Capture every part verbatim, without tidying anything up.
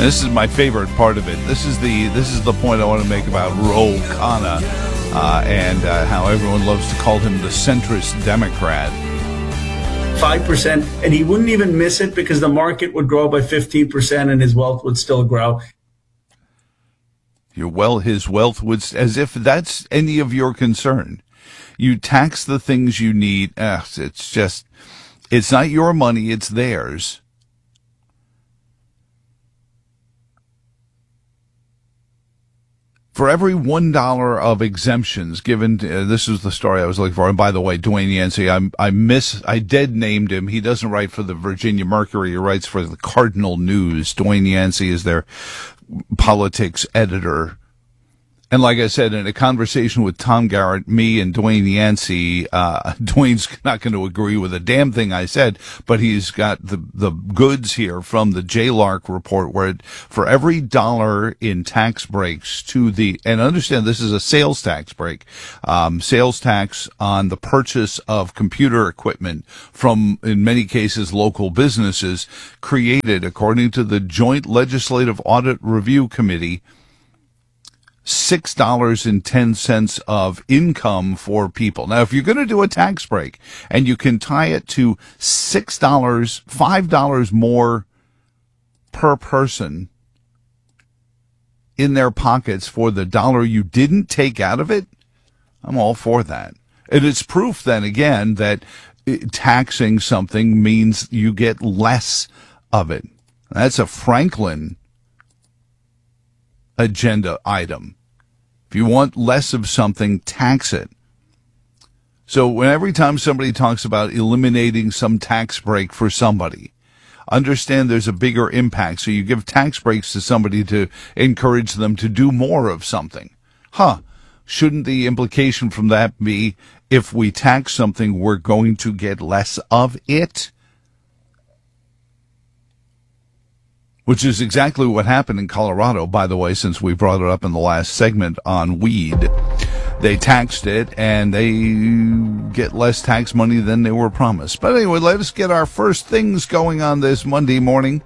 This is my favorite part of it. This is the this is the point I want to make about Ro Khanna uh, and uh, how everyone loves to call him the centrist Democrat. five percent, and he wouldn't even miss it because the market would grow by fifteen percent and his wealth would still grow. Your well, his wealth would, as if that's any of your concern. You tax the things you need. Ugh, it's just, it's not your money, it's theirs. For every one dollar of exemptions given, to, uh, this is the story I was looking for. And by the way, Dwayne Yancey, I I miss, I dead named him. He doesn't write for the Virginia Mercury. He writes for the Cardinal News. Dwayne Yancey is their politics editor. And like I said, in a conversation with Tom Garrett, me and Dwayne Yancey, uh, Dwayne's not going to agree with a damn thing I said, but he's got the, the goods here from the J LARC report where it, for every dollar in tax breaks to the, and understand this is a sales tax break, um, sales tax on the purchase of computer equipment from, in many cases, local businesses created, according to the Joint Legislative Audit Review Committee, six dollars and ten cents of income for people. Now, if you're going to do a tax break and you can tie it to six dollars, five dollars more per person in their pockets for the dollar you didn't take out of it, I'm all for that. And it's proof then again that taxing something means you get less of it. That's a Franklin agenda item. If you want less of something, tax it. So when every time somebody talks about eliminating some tax break for somebody, understand there's a bigger impact. So you give tax breaks to somebody to encourage them to do more of something. Huh. Shouldn't the implication from that be if we tax something, we're going to get less of it? Which is exactly what happened in Colorado, by the way, since we brought it up in the last segment on weed. They taxed it, and they get less tax money than they were promised. But anyway, let us get our first things going on this Monday morning.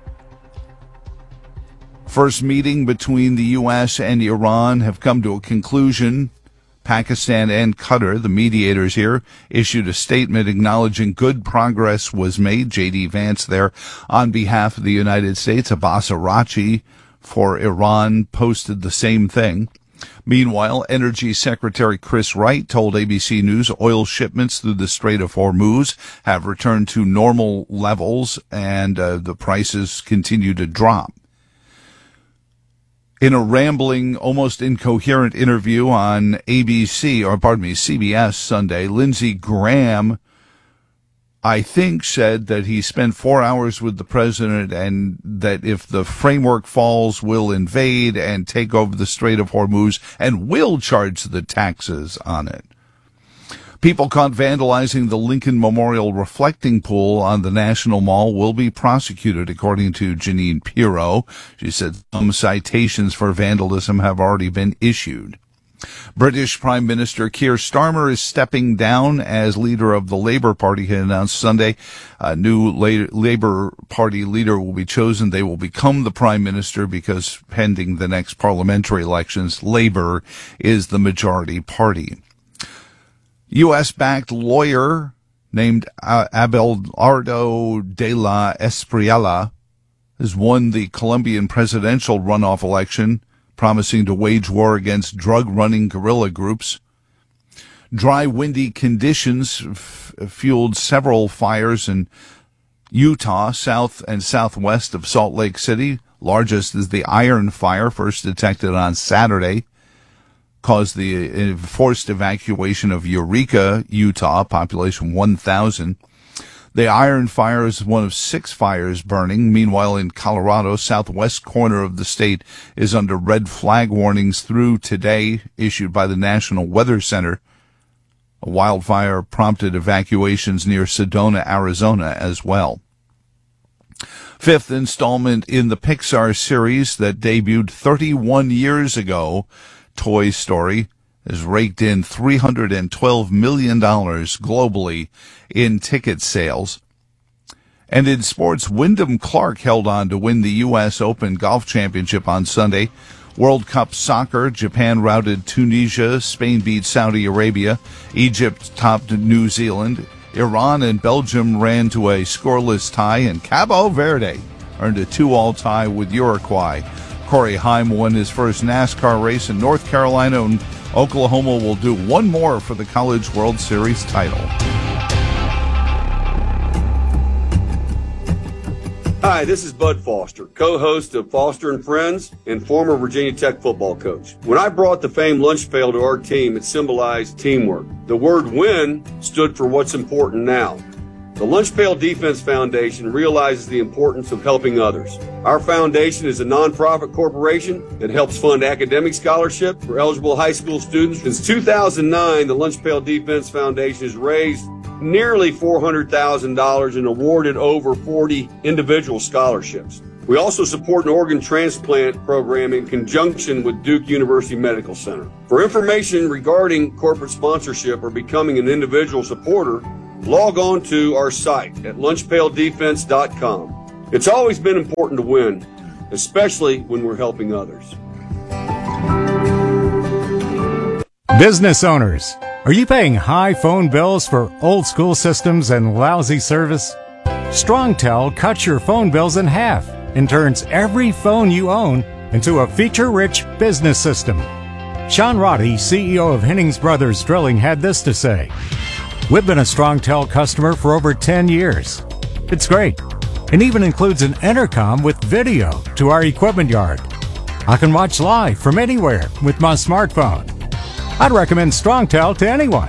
First meeting between the U S and Iran have come to a conclusion. Pakistan and Qatar, the mediators here, issued a statement acknowledging good progress was made. J D. Vance there on behalf of the United States. Abbas Araghchi for Iran posted the same thing. Meanwhile, Energy Secretary Chris Wright told A B C News oil shipments through the Strait of Hormuz have returned to normal levels and uh, the prices continue to drop. In a rambling, almost incoherent interview on A B C, or pardon me, C B S Sunday, Lindsey Graham, I think, said that he spent four hours with the president and that if the framework falls, will invade and take over the Strait of Hormuz and will charge the taxes on it. People caught vandalizing the Lincoln Memorial reflecting pool on the National Mall will be prosecuted, according to Janine Pirro. She said some citations for vandalism have already been issued. British Prime Minister Keir Starmer is stepping down as leader of the Labour Party. He announced Sunday a new Labour Party leader will be chosen. They will become the Prime Minister because pending the next parliamentary elections, Labour is the majority party. U S-backed lawyer named uh, Abelardo de la Espriella has won the Colombian presidential runoff election, promising to wage war against drug-running guerrilla groups. Dry, windy conditions f- fueled several fires in Utah, south and southwest of Salt Lake City. Largest is the Iron Fire, first detected on Saturday. Caused the forced evacuation of Eureka, Utah, population one thousand. The Iron Fire is one of six fires burning. Meanwhile, in Colorado, southwest corner of the state is under red flag warnings through today, issued by the National Weather Center. A wildfire prompted evacuations near Sedona, Arizona, as well. Fifth installment in the Pixar series that debuted thirty-one years ago, Toy Story, has raked in three hundred twelve million dollars globally in ticket sales. And in sports, Wyndham Clark held on to win the U S Open Golf Championship on Sunday. World Cup soccer, Japan routed Tunisia, Spain beat Saudi Arabia, Egypt topped New Zealand, Iran and Belgium ran to a scoreless tie, and Cabo Verde earned a two-all tie with Uruguay. Corey Heim won his first NASCAR race in North Carolina, and Oklahoma will do one more for the College World Series title. Hi, this is Bud Foster, co-host of Foster and Friends and former Virginia Tech football coach. When I brought the famed lunch pail to our team, it symbolized teamwork. The word win stood for what's important now. The Lunch Pail Defense Foundation realizes the importance of helping others. Our foundation is a nonprofit corporation that helps fund academic scholarship for eligible high school students. Since two thousand nine, the Lunch Pail Defense Foundation has raised nearly four hundred thousand dollars and awarded over forty individual scholarships. We also support an organ transplant program in conjunction with Duke University Medical Center. For information regarding corporate sponsorship or becoming an individual supporter, log on to our site at lunch pail defense dot com. It's always been important to win, especially when we're helping others. Business owners, are you paying high phone bills for old school systems and lousy service? StrongTel cuts your phone bills in half and turns every phone you own into a feature-rich business system. Sean Roddy, C E O of Hennings Brothers Drilling, had this to say: "We've been a StrongTel customer for over ten years. It's great, and even includes an intercom with video to our equipment yard. I can watch live from anywhere with my smartphone. I'd recommend StrongTel to anyone.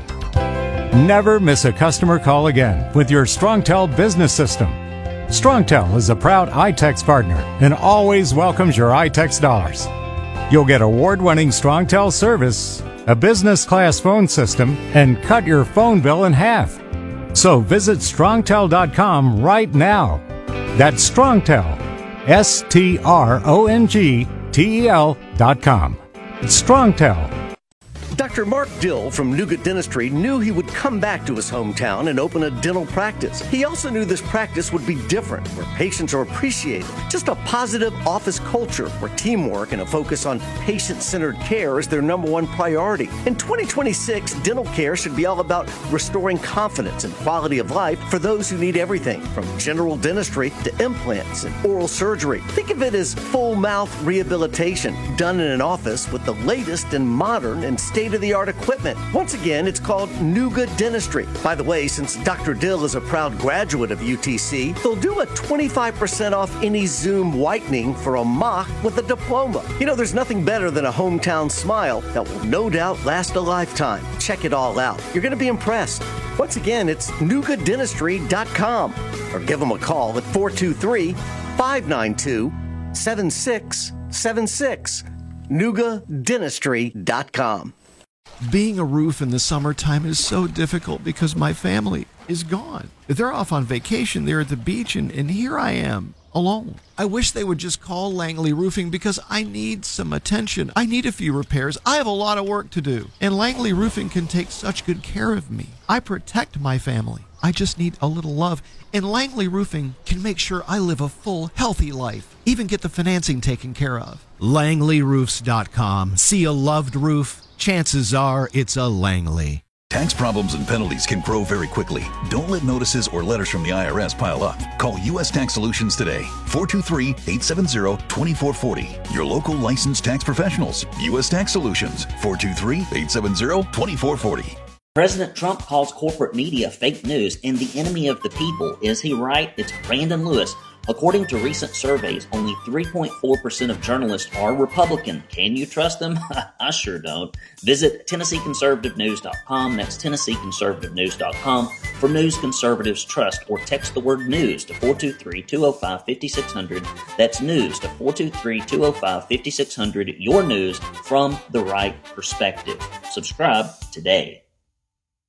Never miss a customer call again with your StrongTel business system. StrongTel is a proud iTex partner and always welcomes your iTex dollars. You'll get award-winning StrongTel service, a business-class phone system, and cut your phone bill in half. So visit strongtel dot com right now. That's StrongTel, S T R O N G T E L dot com. It's StrongTel. Doctor Mark Dill from Nougat Dentistry knew he would come back to his hometown and open a dental practice. He also knew this practice would be different, where patients are appreciated. Just a positive office culture where teamwork and a focus on patient-centered care is their number one priority. In twenty twenty-six, dental care should be all about restoring confidence and quality of life for those who need everything from general dentistry to implants and oral surgery. Think of it as full mouth rehabilitation done in an office with the latest and modern and state-of-the-art equipment. Once again, it's called Nougat Dentistry. By the way, since Doctor Dill is a proud graduate of U T C, they'll do a twenty-five percent off any Zoom whitening for a mock with a diploma. You know, there's nothing better than a hometown smile that will no doubt last a lifetime. Check it all out. You're going to be impressed. Once again, it's nougat dentistry dot com or give them a call at four two three, five nine two, seven six seven six. nougat dentistry dot com. Being a roof in the summertime is so difficult because my family is gone. They're off on vacation, they're at the beach, and, and here I am, alone. I wish they would just call Langley Roofing because I need some attention. I need a few repairs. I have a lot of work to do. And Langley Roofing can take such good care of me. I protect my family. I just need a little love. And Langley Roofing can make sure I live a full, healthy life. Even get the financing taken care of. Langley Roofs dot com. See a loved roof? Chances are it's a Langley. Tax problems and penalties can grow very quickly. Don't let notices or letters from the I R S pile up. Call U S Tax Solutions today. four two three, eight seven zero, two four four zero. Your local licensed tax professionals. U S Tax Solutions. four two three, eight seven zero, two four four zero. President Trump calls corporate media fake news and the enemy of the people. Is he right? It's Brandon Lewis. According to recent surveys, only three point four percent of journalists are Republican. Can you trust them? I sure don't. Visit Tennessee Conservative News dot com. That's Tennessee Conservative News dot com for news conservatives trust, or text the word news to four two three, two oh five, five six zero zero. That's news to four two three, two oh five, five six zero zero. Your news from the right perspective. Subscribe today.